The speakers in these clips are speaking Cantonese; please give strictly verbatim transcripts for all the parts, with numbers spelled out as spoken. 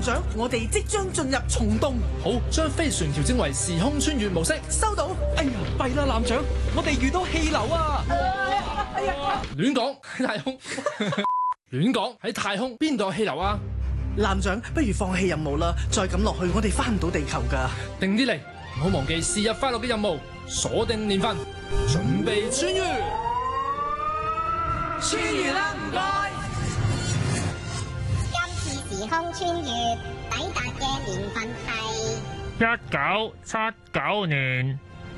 艦長，我哋即將進入蟲洞。 好，將飛船調整為時空穿越模式。 收到。 哎呀，弊啦，艦長，我哋遇到氣流啊！ 哎呀， 亂講喺太空，亂講喺太空邊度有氣流啊？ 艦長，不如放棄任務啦，再咁落去我哋翻唔到地球噶。 定啲嚟，唔好忘記是日快樂嘅任務，鎖定年份，準備穿越。 穿越啦，唔該。 今次時空穿越抵達嘅年份係一九七九年。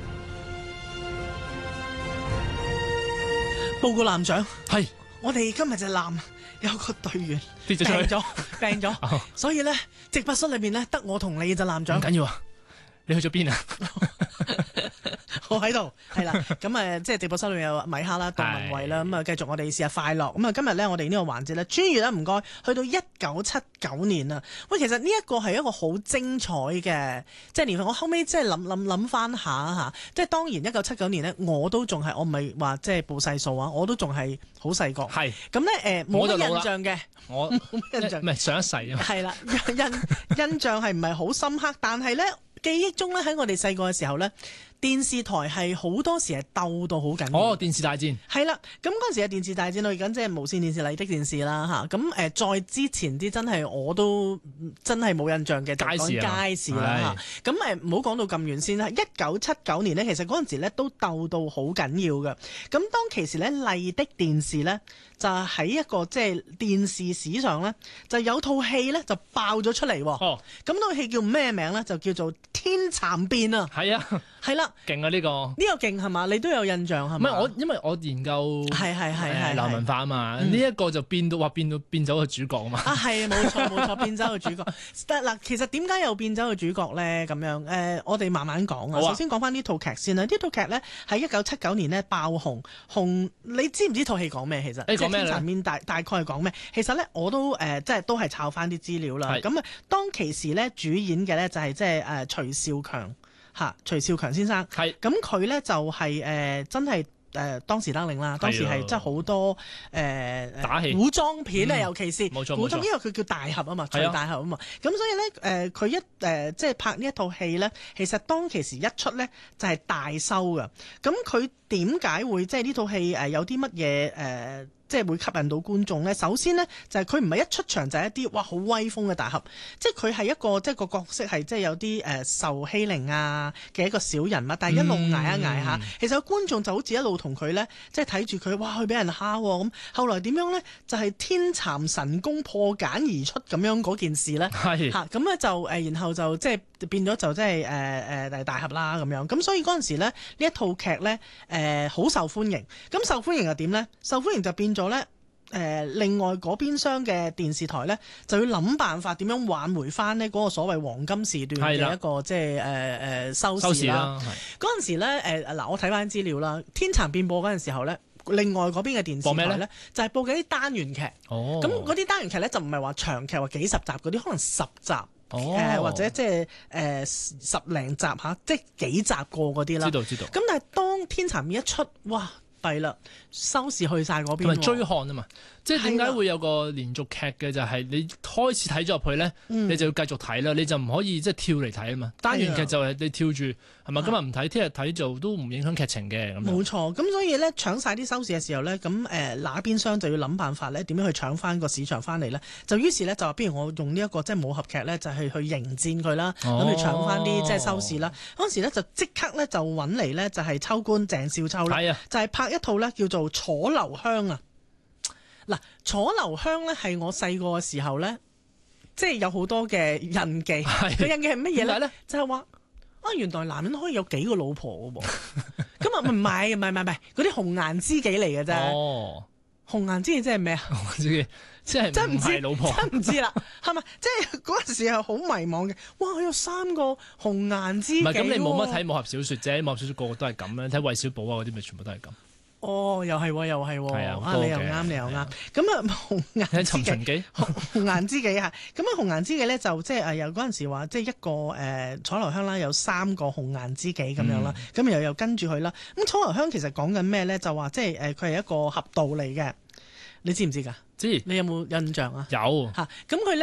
報告艦長， 係我哋今日隻艦有個隊員跌咗出去病咗，病咗，所以咧直播室裏面咧得我同你咋，艦長。 唔緊要啊，你去咗邊啊？ 我喺度，係啦，咁誒，即係直播室裏面有米哈啦、杜文慧啦，咁啊，繼續我哋試下快樂。咁啊，今日咧，我哋呢個環節咧，穿越啦，唔該，去到一九七九年啊。喂，其實呢一個係一個好精彩嘅，即係年份。我後尾即係諗諗諗翻下嚇，即係當然一九七九年咧，我都仲係，我唔係話即係報細數啊，我都仲係好細個。 係咁咧誒，冇乜印象嘅， 我冇乜印象， 唔係上一世啊嘛。 係啦，印印象係唔係好深刻？但係咧記憶中咧喺我哋細個嘅時候咧。電視台係好多時係鬥到好緊要。 哦，電視大戰係啦，咁嗰陣時嘅電視大戰，我而家即係無線電視、麗的電視啦嚇。咁誒，再之前啲真係我都真係冇印象嘅，就講街市啦嚇。咁誒唔好講到咁遠先啦。一九七九年呢，其實嗰陣時咧都鬥到好緊要嘅。咁當其時咧，麗的電視咧就喺一個即係電視史上咧，就有套戲咧就爆咗出嚟。 哦， 咁套戲叫咩名咧？就叫做《天蠶變》啊。 係啊， 係啦。 勁啊！呢個呢個勁係嘛？你都有印象係嘛？ 唔係我，因為我研究係係係係流文化啊嘛。呢一個就變到話變到變走個主角啊嘛。 啊係冇錯冇錯，變走個主角。得嗱，其實點解又變走個主角咧？咁樣誒，我哋慢慢講啊。首先講翻呢套劇先啦。呢套劇咧喺一九七九年咧爆紅紅。你知唔知套戲講咩？其實你講咩咧？ 層面大大概係講咩？其實咧我都誒即係都係抄翻啲資料啦。咁啊，當其時咧主演嘅咧就係即係誒徐少強。嚇，徐少強先生，係咁佢咧就係、是、誒、呃、真係誒、呃、當時得令啦，當時係真係好多誒、呃、 打戲古裝片啊，嗯、尤其是冇錯古裝，因為佢叫大俠啊嘛，徐大俠啊嘛，咁所以咧誒佢一誒、呃、即係拍呢一套戲咧，其實當其時一出咧就係、是、大收㗎，咁佢點解會即係呢套戲誒有啲乜嘢誒？即係會吸引到觀眾咧。首先呢，就係佢唔係一出場就係一啲哇好威風嘅大俠，即係佢係一個即係個角色係即係有啲誒、呃、受欺凌啊嘅一個小人物，但係一路捱一捱下，嗯、其實個觀眾就好似一路同佢咧，即係睇住佢哇去俾人蝦咁。後來點樣咧？就係、是、天蠶神功破繭而出咁樣嗰件事咧，係嚇咁咧就誒、呃，然後就即係變咗就即係誒誒大俠啦咁樣。咁所以嗰陣時咧呢一套劇咧誒好受歡迎。咁受歡迎又點咧？受歡迎就變咗咧，誒、呃，另外嗰邊廂嘅電視台咧，就要諗辦法點樣挽回翻呢嗰個所謂黃金時段嘅一個即係誒誒收視啦。嗰陣時咧，誒、呃、嗱，我睇翻資料啦，《天蠶變》播嗰陣時候咧，另外嗰邊嘅電視台咧就係播緊啲單元劇。哦，咁嗰啲單元劇咧就唔係話長劇或幾十集嗰啲，可能十集。誒、哦呃、或者即係誒十零集嚇，即係幾集過嗰啲啦。知道知道。咁但係當天蠶變一出，哇！弊啦，收視去晒嗰邊。同埋追看啊嘛，即係點解會有個連續劇嘅？就係你開始睇咗入去咧，嗯、你就要繼續睇啦，你就唔可以即係跳嚟睇啊嘛。單元劇就係你跳住係咪？今日唔睇，聽日睇就都唔影響劇情嘅咁。冇錯，咁所以咧搶晒啲收視嘅時候咧，咁誒那邊廂就要諗辦法咧，點樣去搶翻個市場翻嚟咧？就於是咧就話，不如我用呢、這、一個即係武俠劇咧，就係、是、去迎戰佢啦，諗住搶翻啲即係收視啦。嗰陣時咧就即刻咧就揾嚟咧就係秋官鄭少秋啦，就係拍一套咧叫做《楚留香》啊。嗱，《楚留香》咧係我細個嘅時候咧，即係有好多嘅印記。佢印記係乜嘢咧？就係話啊，原來男人可以有幾個老婆嘅噃。咁啊唔係唔係唔係唔係嗰啲紅顏知己嚟嘅啫。哦，紅顏知己即係咩啊？紅顏知己即係真唔知老婆，真唔知啦，係咪？即係嗰陣時係好迷茫嘅。哇！佢有三個紅顏知己。唔係咁，你冇乜睇武俠小説啫，武俠小説個個都係咁樣，睇韋小寶啊嗰啲咪全部都係咁。哦，又係喎，又係喎，啊，啊你又啱，你又啱。咁啊，紅顏知己，紅顏知己嚇。咁啊，紅顏知己咧就即係誒，有嗰陣時話，即係一個誒楚留香啦，有三個紅顏知己咁樣啦。咁、嗯、又又跟住佢啦。咁楚留香其實講緊咩咧？就話即係誒，佢係一個俠盜嚟嘅。你知唔知㗎？知。你有冇印象啊？有嚇。咁佢咧。